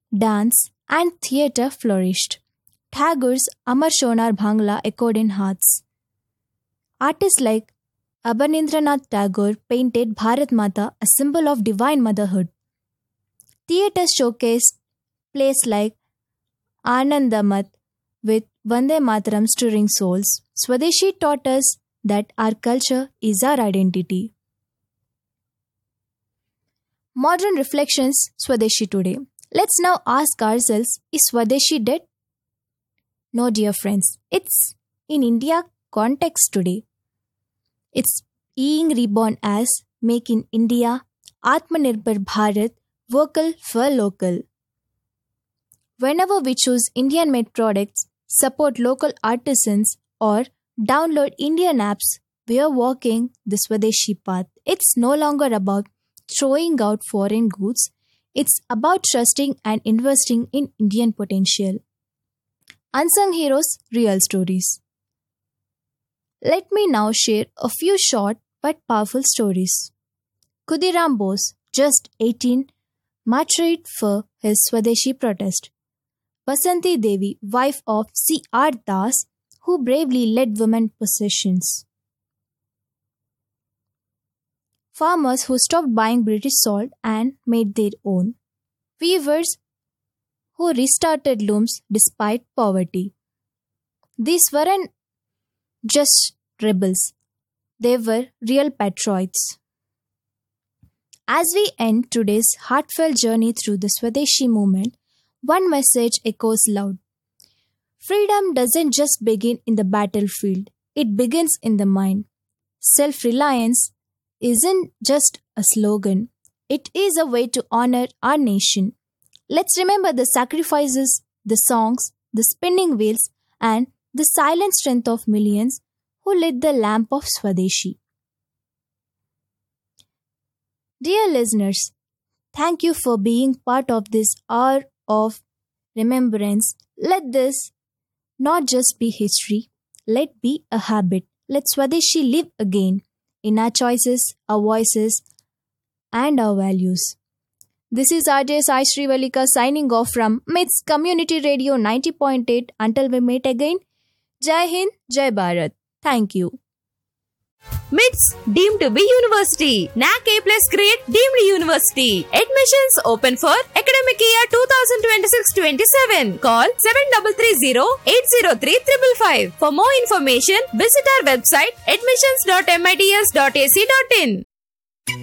dance, and theatre flourished. Tagore's Amar Shonar Bhangla echoed in hearts. Artists like Abanindranath Tagore painted Bharat Mata, a symbol of divine motherhood. Theatre showcased plays like Anandamath with Vande Mataram stirring souls. Swadeshi taught us that our culture is our identity. Modern reflections Swadeshi today. Let's now ask ourselves, is Swadeshi dead? No, dear friends. It's in India context today. It's being reborn as Make in India, Atmanirbhar Bharat, vocal for local. Whenever we choose Indian made products, support local artisans, or download Indian apps, we are walking the Swadeshi path. It's no longer about throwing out foreign goods, it's about trusting and investing in Indian potential. Unsung Heroes, Real Stories. Let me now share a few short but powerful stories. Khudiram Bose, just 18, martyred for his Swadeshi protest. Basanti Devi, wife of C.R. Das, who bravely led women possessions. Farmers who stopped buying British salt and made their own. Weavers who restarted looms despite poverty. These weren't just rebels, they were real patriots. As we end today's heartfelt journey through the Swadeshi movement, one message echoes loud. Freedom doesn't just begin in the battlefield, it begins in the mind. Self-reliance isn't just a slogan, it is a way to honor our nation. Let's remember the sacrifices, the songs, the spinning wheels, and the silent strength of millions who lit the lamp of Swadeshi. Dear listeners, thank you for being part of this hour of remembrance. Let this not just be history, let be a habit. Let Swadeshi live again in our choices, our voices, and our values. This is RJ Sai Srivalika signing off from MITS Community Radio 90.8. Until we meet again, Jai Hind, Jai Bharat. Thank you. MITS deemed to be university. NAC A+ grade deemed university. Admissions open for academic year 2026-27. Call 7330-803-555. For more information, visit our website admissions.mits.ac.in.